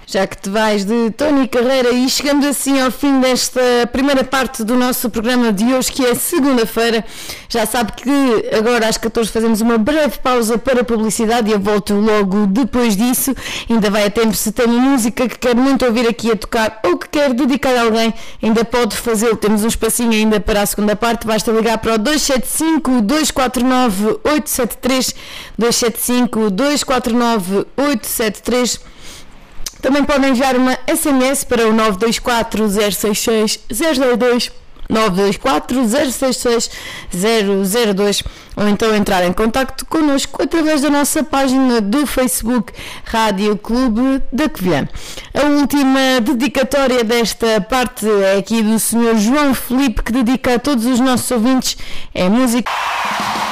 já que te vais de Tony Carreira, e chegamos assim ao fim desta primeira parte do nosso programa de hoje, que é segunda-feira. Já sabe que agora às 14 fazemos uma breve pausa para publicidade e eu volto logo depois disso. Ainda vai a tempo, se tem música que quer muito ouvir aqui a tocar ou que quer dedicar a alguém, ainda pode fazê-lo. Temos um espacinho ainda para a segunda parte, basta ligar para o 275 249 873, 275 249 873. Também podem enviar uma SMS para o 924 066 002, 924 066 002, ou então entrar em contacto connosco através da nossa página do Facebook Rádio Clube da Covilhã. A última dedicatória desta parte é aqui do Sr. João Filipe, que dedica a todos os nossos ouvintes. É música...